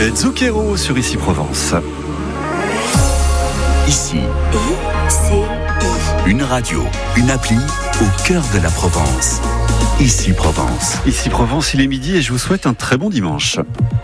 Zucchero sur Ici Provence. Ici, une radio, une appli au cœur de la Provence. Ici Provence. Ici Provence, il est midi et je vous souhaite un très bon dimanche.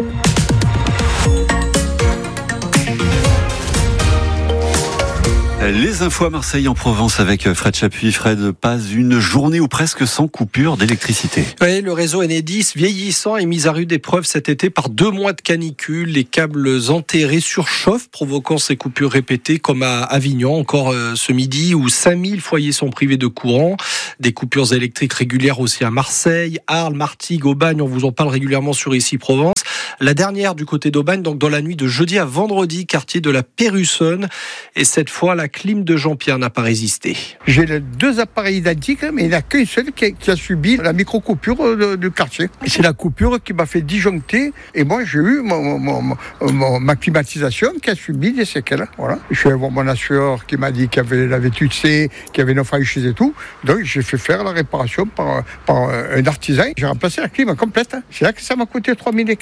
Les infos à Marseille en Provence avec Fred Chapuis. Fred, pas une journée ou presque sans coupure d'électricité. Oui, le réseau Enedis vieillissant est mis à rude épreuve cet été par 2 mois de canicule. Les câbles enterrés surchauffent, provoquant ces coupures répétées comme à Avignon encore ce midi où 5000 foyers sont privés de courant. Des coupures électriques régulières aussi à Marseille, Arles, Martigues, Aubagne, on vous en parle régulièrement sur Ici Provence. La dernière du côté d'Aubagne, donc dans la nuit de jeudi à vendredi, quartier de la Pérussonne. Et cette fois, la clim de Jean-Pierre n'a pas résisté. J'ai les 2 appareils identiques, mais il n'y en a qu'une seule qui a subi la micro-coupure du quartier. Et c'est la coupure qui m'a fait disjoncter. Et moi, j'ai eu ma climatisation qui a subi des séquelles. Voilà. Je suis allé voir mon assureur qui m'a dit qu'il y avait la vétusté, qu'il y avait une franchise et tout. Donc, j'ai fait faire la réparation par un artisan. J'ai remplacé la clim complète. C'est là que ça m'a coûté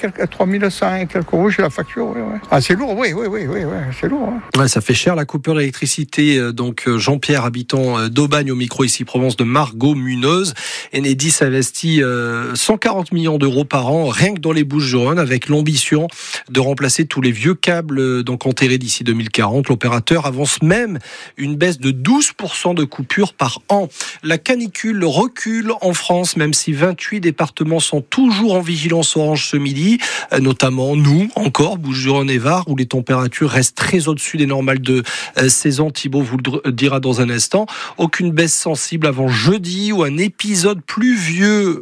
3100 et quelques euros, j'ai la facture. Ouais. Ah, c'est lourd, oui, c'est lourd. Ouais. Ouais, ça fait cher la coupure d'électricité. Donc Jean-Pierre, habitant d'Aubagne, au micro Ici Provence de Margot Muneuse. Enedis investit 140 millions d'euros par an, rien que dans les Bouches-du-Rhône, avec l'ambition de remplacer tous les vieux câbles donc enterrés d'ici 2040. L'opérateur avance même une baisse de 12% de coupures par an. La canicule recule en France, même si 28 départements sont toujours en vigilance orange ce midi, notamment nous, encore, Bouches-du-Rhône et Var, où les températures restent très au-dessus des normales de saison. Thibaut vous le dira dans un instant. Aucune baisse sensible avant jeudi, où un épisode pluvieux,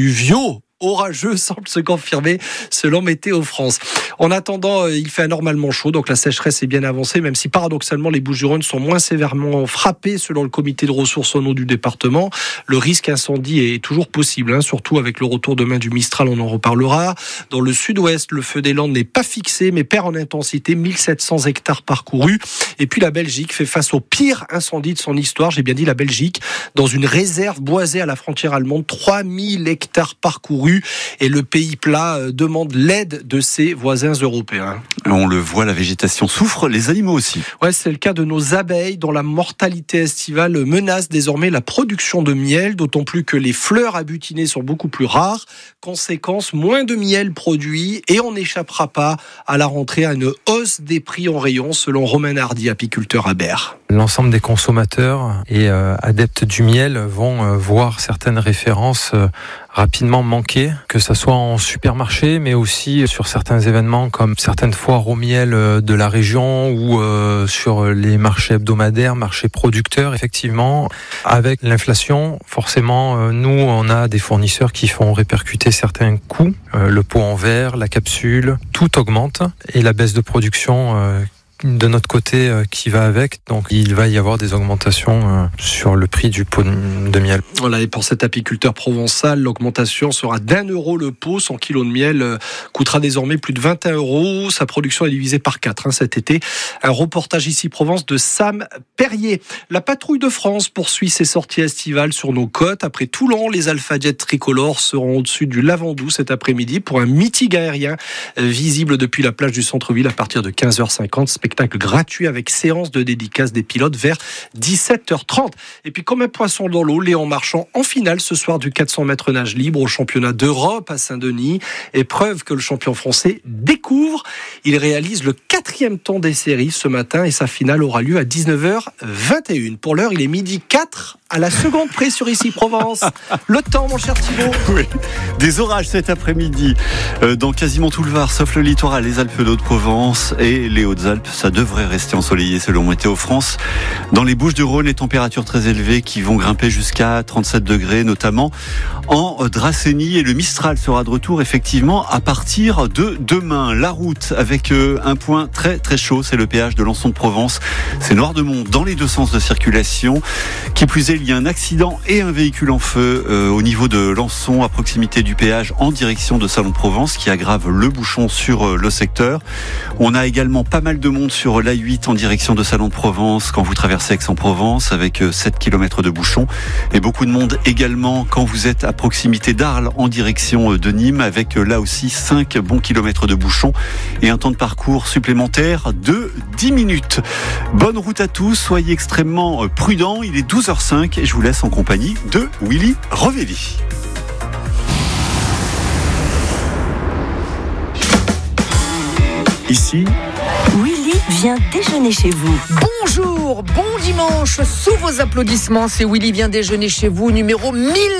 orageux semble se confirmer selon Météo France. En attendant, il fait anormalement chaud, donc la sécheresse est bien avancée, même si paradoxalement les Bouches-du-Rhône sont moins sévèrement frappées selon le comité de ressources en eau du département. Le risque incendie est toujours possible, surtout avec le retour demain du Mistral, on en reparlera. Dans le sud-ouest, le feu des Landes n'est pas fixé, mais perd en intensité, 1700 hectares parcourus. Et puis la Belgique fait face au pire incendie de son histoire, j'ai bien dit la Belgique, dans une réserve boisée à la frontière allemande, 3000 hectares parcourus. Et le pays plat demande l'aide de ses voisins européens. On le voit, la végétation souffre, les animaux aussi. Ouais, c'est le cas de nos abeilles dont la mortalité estivale menace désormais la production de miel, d'autant plus que les fleurs à butiner sont beaucoup plus rares. Conséquence, moins de miel produit et on n'échappera pas à la rentrée à une hausse des prix en rayon selon Romain Hardy, apiculteur à Berre. L'ensemble des consommateurs et adeptes du miel vont voir certaines références rapidement manquer, que ça soit en supermarché, mais aussi sur certains événements comme certaines foires au miel de la région ou sur les marchés hebdomadaires, marchés producteurs. Effectivement, avec l'inflation, forcément, nous, on a des fournisseurs qui font répercuter certains coûts. Le pot en verre, la capsule, tout augmente et la baisse de production de notre côté qui va avec, donc il va y avoir des augmentations sur le prix du pot de miel. Voilà, et pour cet apiculteur provençal, l'augmentation sera d'1 euro le pot. 100 kilos de miel coûtera désormais plus de 21 euros. Sa production est divisée par 4 cet été. Un reportage Ici Provence de Sam Perrier. La patrouille de France poursuit ses sorties estivales sur nos côtes. Après Toulon, les Alpha Jet tricolores seront au-dessus du Lavandou cet après-midi pour un meeting aérien visible depuis la plage du centre-ville à partir de 15h50. Spectacle gratuit avec séance de dédicace des pilotes vers 17h30. Et puis comme un poisson dans l'eau, Léon Marchand en finale ce soir du 400 mètres nage libre au championnat d'Europe à Saint-Denis. Épreuve que le champion français découvre. Il réalise le 4e temps des séries ce matin et sa finale aura lieu à 19h21. Pour l'heure, il est 12h04 à la seconde près sur Ici Provence. Le temps, mon cher Thibaut. Oui, des orages cet après-midi dans quasiment tout le Var, sauf le littoral, les Alpes d'Haute-Provence et les Hautes-Alpes. Ça devrait rester ensoleillé selon Météo France. Dans les Bouches-du-Rhône, les températures très élevées qui vont grimper jusqu'à 37 degrés, notamment en Dracénie. Et le Mistral sera de retour effectivement à partir de demain. La route avec un point très très chaud. C'est le péage de Lançon-de-Provence. C'est Noir-de-Mont dans les deux sens de circulation. Qui plus est, il y a un accident et un véhicule en feu au niveau de Lançon, à proximité du péage, en direction de Salon-de-Provence, qui aggrave le bouchon sur le secteur. On a également pas mal de monde sur l'A8 en direction de Salon-de-Provence quand vous traversez Aix-en-Provence, avec 7 km de bouchons. Et beaucoup de monde également quand vous êtes à proximité d'Arles en direction de Nîmes, avec là aussi 5 bons kilomètres de bouchons et un temps de parcours supplémentaire de 10 minutes. Bonne route à tous, soyez extrêmement prudents. Il est 12h05 et je vous laisse en compagnie de Willy Revelli. Ici, Willy vient déjeuner chez vous. Bonjour, bon dimanche, sous vos applaudissements, c'est Willy vient déjeuner chez vous, numéro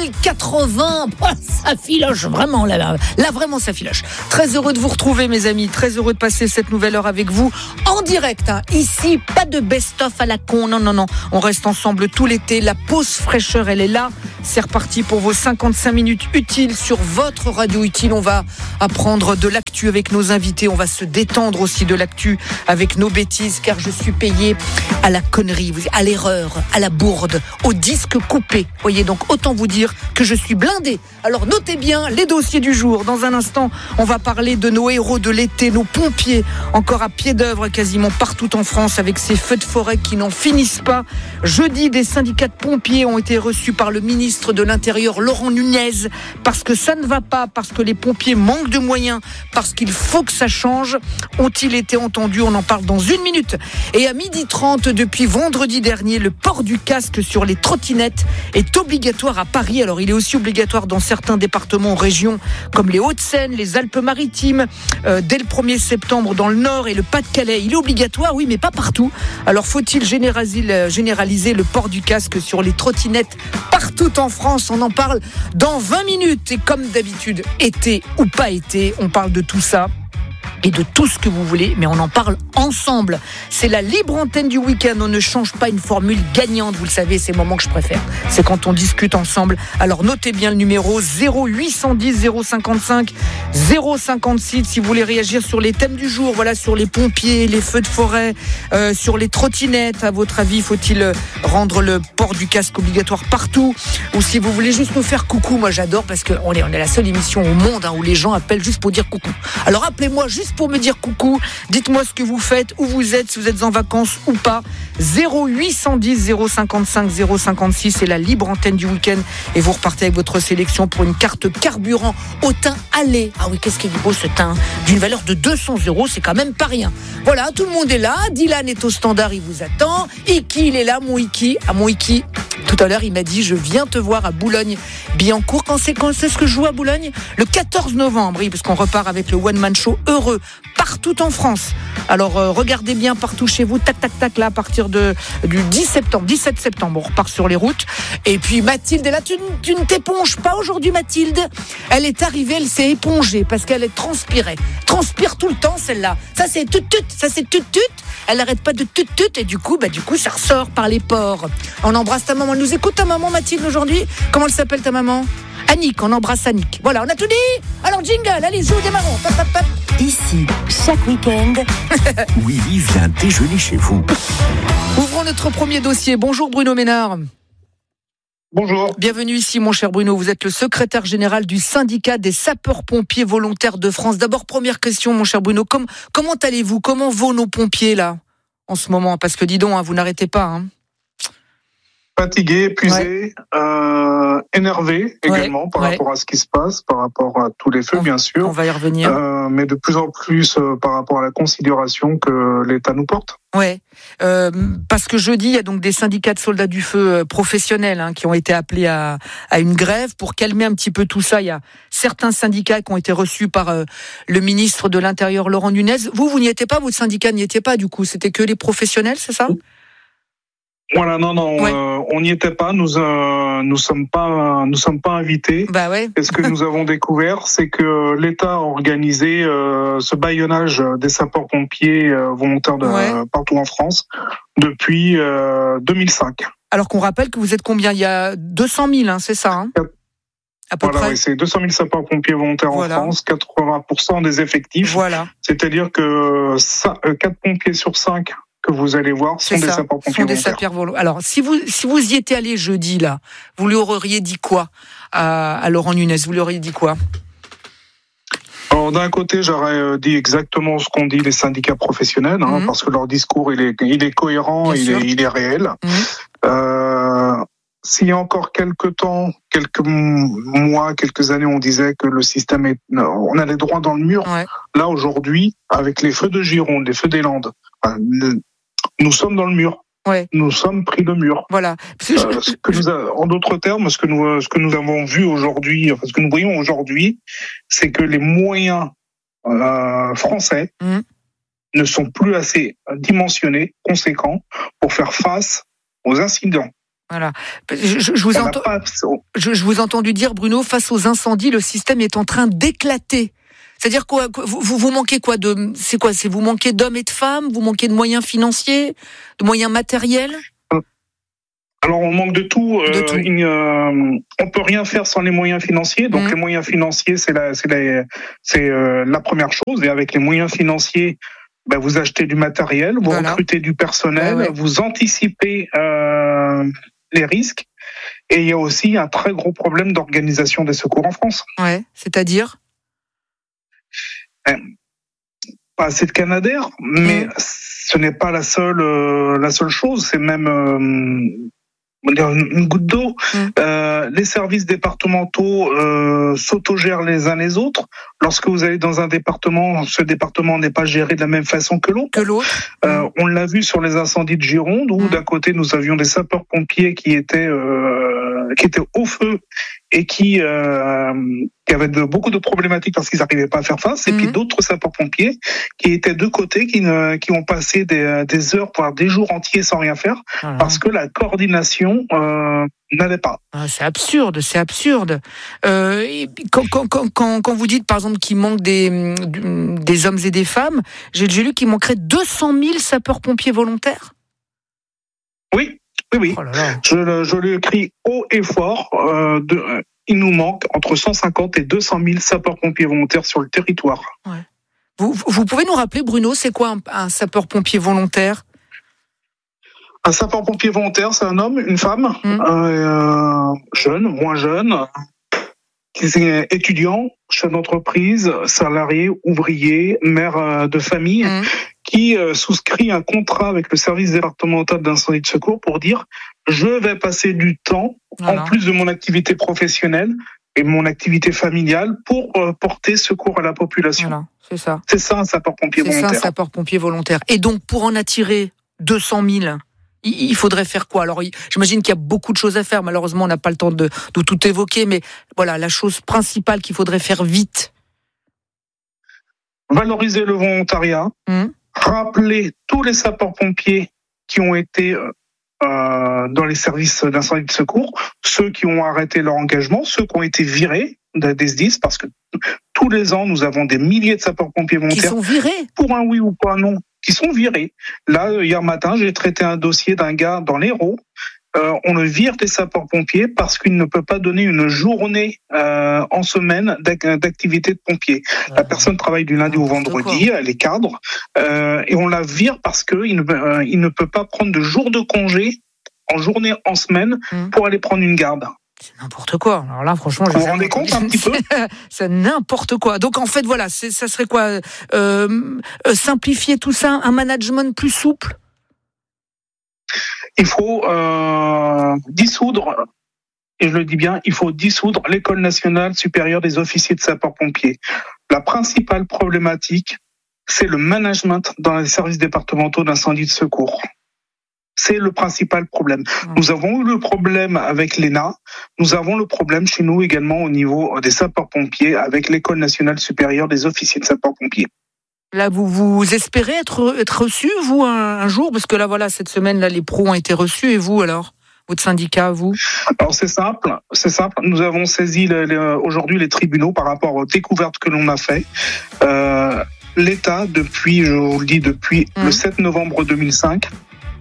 1080. Oh, ça filoche vraiment, là vraiment ça filoche. Très heureux de vous retrouver mes amis, très heureux de passer cette nouvelle heure avec vous en direct. Ici, pas de best-of à la con, non, on reste ensemble tout l'été, la pause fraîcheur elle est là. C'est reparti pour vos 55 minutes utiles sur votre radio utile. On va apprendre de l'actu avec nos invités, on va se détendre aussi de l'actu avec nos bêtises, car je suis payé à la connerie, à l'erreur, à la bourde, au disque coupé. Voyez, donc autant vous dire que je suis blindé. Alors notez bien les dossiers du jour. Dans un instant, on va parler de nos héros de l'été, nos pompiers, encore à pied d'œuvre quasiment partout en France, avec ces feux de forêt qui n'en finissent pas. Jeudi, des syndicats de pompiers ont été reçus par le ministre de l'Intérieur, Laurent Nunez, parce que ça ne va pas, parce que les pompiers manquent de moyens, parce qu'il faut que ça change. Ont-ils été entendus? On en parle dans une minute. Et à 12h30, depuis vendredi dernier, le port du casque sur les trottinettes est obligatoire à Paris. Alors il est aussi obligatoire dans certains départements ou régions comme les Hauts-de-Seine, les Alpes-Maritimes, dès le 1er septembre dans le Nord et le Pas-de-Calais. Il est obligatoire, oui, mais pas partout. Alors faut-il généraliser le port du casque sur les trottinettes partout en France? On en parle dans 20 minutes. Et comme d'habitude, été ou pas été, on parle de tout ça et de tout ce que vous voulez, mais on en parle ensemble. C'est la libre antenne du week-end. On ne change pas une formule gagnante, vous le savez, c'est le moment que je préfère. C'est quand on discute ensemble. Alors notez bien le numéro 0810 055 056 si vous voulez réagir sur les thèmes du jour, voilà, sur les pompiers, les feux de forêt, sur les trottinettes. À votre avis, faut-il rendre le port du casque obligatoire partout? Ou si vous voulez juste nous faire coucou, moi j'adore, parce qu'on est la seule émission au monde où les gens appellent juste pour dire coucou. Alors appelez-moi juste pour me dire coucou, dites-moi ce que vous faites, où vous êtes, si vous êtes en vacances ou pas. 0810 055 056, c'est la libre antenne du week-end et vous repartez avec votre sélection pour une carte carburant au teint allé. Ah oui, qu'est-ce qu'il est beau ce teint, d'une valeur de 200 €, c'est quand même pas rien. Voilà, tout le monde est là, Dylan est au standard, il vous attend, Iki il est là, mon Iki. Ah mon Iki, tout à l'heure il m'a dit je viens te voir à Boulogne-Billancourt. Quand c'est ce que je joue à Boulogne? Le 14 novembre, oui, parce qu'on repart avec le One Man Show heureux partout en France. Alors regardez bien partout chez vous, tac tac tac, là à partir du 17 septembre, on repart sur les routes. Et puis Mathilde est là, tu ne t'éponges pas aujourd'hui Mathilde? Elle est arrivée, elle s'est épongée parce qu'elle transpire tout le temps celle-là. Ça c'est tut, elle arrête pas de tut et du coup ça ressort par les pores. On embrasse ta maman, elle nous écoute ta maman Mathilde aujourd'hui? Comment elle s'appelle ta maman? Annick, on embrasse Annick. Voilà, on a tout dit. Alors jingle, allez, joue des marrons. Pap, pap, pap. Ici, chaque week-end, Willy vient déjeuner chez vous. Ouvrons notre premier dossier. Bonjour Bruno Ménard. Bonjour. Bienvenue ici mon cher Bruno, vous êtes le secrétaire général du syndicat des sapeurs-pompiers volontaires de France. D'abord, première question mon cher Bruno, comment allez-vous? Comment vont nos pompiers là, en ce moment? Parce que dis donc, vous n'arrêtez pas. Fatigué, épuisé, énervé également par rapport à ce qui se passe, par rapport à tous les feux bien sûr. On va y revenir. Mais de plus en plus par rapport à la considération que l'État nous porte. Ouais, parce que jeudi, il y a donc des syndicats de soldats du feu professionnels qui ont été appelés à une grève pour calmer un petit peu tout ça. Il y a certains syndicats qui ont été reçus par le ministre de l'Intérieur, Laurent Nunez. Vous n'y étiez pas, votre syndicat n'y était pas du coup, c'était que les professionnels, c'est ça ? Voilà, non, on n'y était pas. Nous sommes pas invités. Bah ouais. Et ce que nous avons découvert, c'est que l'État a organisé ce bâillonnage des sapeurs-pompiers volontaires partout en France depuis 2005. Alors qu'on rappelle que vous êtes combien? Il y a 200 000, c'est ça À peu près. Oui, c'est 200 000 sapeurs-pompiers volontaires en France, 80% des effectifs. Voilà. C'est-à-dire que 4 pompiers sur 5 que vous allez voir sont des sapeurs-pompiers volontaires. Alors, si vous y étiez allé jeudi, là, vous lui auriez dit quoi à Laurent Nunez? Vous lui auriez dit quoi? Alors, d'un côté, j'aurais dit exactement ce qu'ont dit les syndicats professionnels, parce que leur discours, il est cohérent, il est réel. S'il y a encore quelques temps, quelques mois, quelques années, on disait que le système on allait droit dans le mur. Ouais. Là, aujourd'hui, avec les feux de Gironde, les feux des Landes, nous sommes dans le mur. Ouais. Nous sommes pris le mur. Voilà. En d'autres termes, ce que nous avons vu aujourd'hui, ce que nous voyons aujourd'hui, c'est que les moyens français ne sont plus assez dimensionnés, conséquents, pour faire face aux incidents. Voilà. Je vous ai entendu dire, Bruno, face aux incendies, le système est en train d'éclater. C'est-à-dire quoi? Vous manquez quoi vous manquez d'hommes et de femmes? Vous manquez de moyens financiers, de moyens matériels? Alors on manque de tout. On peut rien faire sans les moyens financiers. Donc les moyens financiers, c'est la première chose. Et avec les moyens financiers, vous achetez du matériel, vous recrutez du personnel, vous anticipez les risques. Et il y a aussi un très gros problème d'organisation des secours en France. Ouais, c'est-à-dire? Pas assez de Canadair, mais ce n'est pas la seule chose. C'est même une goutte d'eau. Les services départementaux s'autogèrent les uns les autres. Lorsque vous allez dans un département, ce département n'est pas géré de la même façon que l'autre. On l'a vu sur les incendies de Gironde, où d'un côté nous avions des sapeurs-pompiers qui étaient au feu et qui avaient beaucoup de problématiques parce qu'ils n'arrivaient pas à faire face, et puis d'autres sapeurs-pompiers qui étaient de côté, qui ont passé des heures, voire des jours entiers sans rien faire, parce que la coordination n'allait pas. C'est absurde. Quand vous dites, par exemple, qu'il manque des hommes et des femmes, j'ai lu qu'il manquerait 200 000 sapeurs-pompiers volontaires. Oui. Oh là là. Je le crie haut et fort. Il nous manque entre 150 et 200 000 sapeurs-pompiers volontaires sur le territoire. Ouais. Vous pouvez nous rappeler, Bruno, c'est quoi un sapeur-pompier volontaire? Un sapeur-pompier volontaire, c'est un homme, une femme, jeune, moins jeune, étudiant, chef d'entreprise, salarié, ouvrier, mère de famille, qui souscrit un contrat avec le service départemental d'incendie de secours pour dire je vais passer du temps, en plus de mon activité professionnelle et mon activité familiale, pour porter secours à la population. Voilà, c'est ça. C'est ça un sapeur-pompier volontaire. C'est ça un sapeur-pompier volontaire. Et donc pour en attirer 200 000, il faudrait faire quoi? Alors, j'imagine qu'il y a beaucoup de choses à faire. Malheureusement, on n'a pas le temps de tout évoquer. Mais voilà, la chose principale qu'il faudrait faire vite. Valoriser le volontariat. Rappeler tous les sapeurs-pompiers qui ont été dans les services d'incendie de secours, ceux qui ont arrêté leur engagement, ceux qui ont été virés des SDIS, parce que tous les ans, nous avons des milliers de sapeurs-pompiers volontaires. Qui sont virés? Pour un oui ou pour un non. Qui sont virés. Là, hier matin, j'ai traité un dossier d'un gars dans l'Hérault. On le vire des sapeurs-pompiers parce qu'il ne peut pas donner une journée en semaine d'activité de pompier. La personne travaille du lundi au vendredi, elle est cadre, et on la vire parce qu'il ne peut pas prendre de jours de congé en journée, en semaine, pour aller prendre une garde. C'est n'importe quoi. Alors là, franchement, vous vous rendez compte un petit peu? C'est n'importe quoi. Donc en fait, voilà, ça serait quoi? Simplifier tout ça, un management plus souple? Il faut dissoudre, et je le dis bien, il faut dissoudre l'École nationale supérieure des officiers de sapeurs-pompiers. La principale problématique, c'est le management dans les services départementaux d'incendie de secours. C'est le principal problème. Nous avons eu le problème avec l'ENA, nous avons le problème chez nous également au niveau des sapeurs-pompiers avec l'École nationale supérieure des officiers de sapeurs-pompiers. Là, vous espérez être reçu, vous, un jour? Parce que là, voilà, cette semaine, là, les pros ont été reçus. Et vous, alors? Votre syndicat, vous? Alors, c'est simple. Nous avons saisi aujourd'hui les tribunaux par rapport aux découvertes que l'on a fait. L'État, depuis le 7 novembre 2005,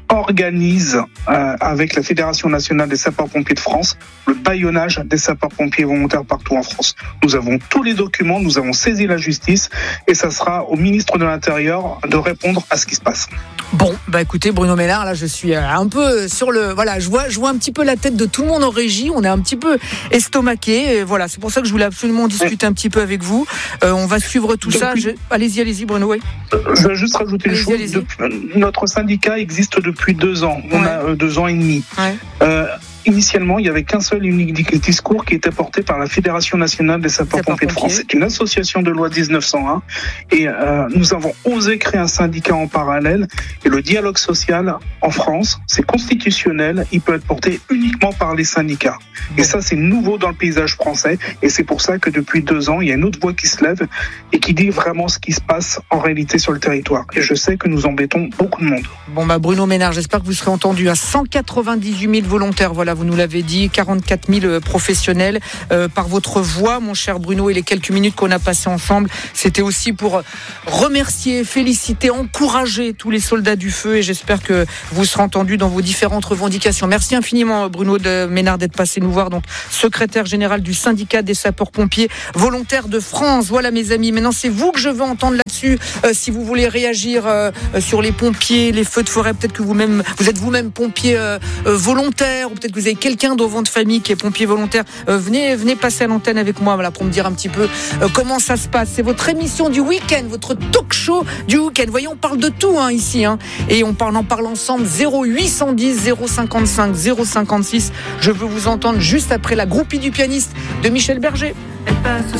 organise avec la Fédération nationale des sapeurs-pompiers de France le bâillonnage des sapeurs-pompiers volontaires partout en France. Nous avons tous les documents, nous avons saisi la justice et ça sera au ministre de l'Intérieur de répondre à ce qui se passe. Bon, écoutez Bruno Ménard, là je suis un peu sur le... Voilà, je vois un petit peu la tête de tout le monde en régie, on est un petit peu estomaqué, et voilà, c'est pour ça que je voulais absolument discuter un petit peu avec vous. On va suivre tout ça. Allez-y Bruno, oui. Je vais juste rajouter une chose. Notre syndicat existe depuis 2 ans, on a 2 ans et demi. Initialement, il n'y avait qu'un seul et unique discours qui était porté par la Fédération nationale des sapeurs-pompiers de France. C'est une association de loi 1901 et nous avons osé créer un syndicat en parallèle et le dialogue social en France, c'est constitutionnel, il peut être porté uniquement par les syndicats. Et ça, c'est nouveau dans le paysage français et c'est pour ça que depuis 2 ans, il y a une autre voix qui se lève et qui dit vraiment ce qui se passe en réalité sur le territoire. Et je sais que nous embêtons beaucoup de monde. Bon, Bruno Ménard, j'espère que vous serez entendu. À 198 000 volontaires, voilà, vous nous l'avez dit, 44 000 professionnels. Par votre voix, mon cher Bruno, et les quelques minutes qu'on a passées ensemble, c'était aussi pour remercier, féliciter, encourager tous les soldats du feu et j'espère que vous serez entendus dans vos différentes revendications. Merci infiniment Bruno Ménard d'être passé nous voir, donc secrétaire général du syndicat des sapeurs-pompiers volontaires de France. Voilà mes amis, maintenant c'est vous que je veux entendre là-dessus. Si vous voulez réagir sur les pompiers, les feux de forêt, peut-être que vous êtes vous-même pompier volontaire, ou peut-être que vous avez quelqu'un dans votre famille qui est pompier volontaire, venez passer à l'antenne avec moi, voilà, pour me dire un petit peu comment ça se passe. C'est votre émission du week-end, votre talk show du week-end. Voyez, on parle de tout ici, et on en parle ensemble. 0810 055 056. Je veux vous entendre juste après la groupie du pianiste de Michel Berger.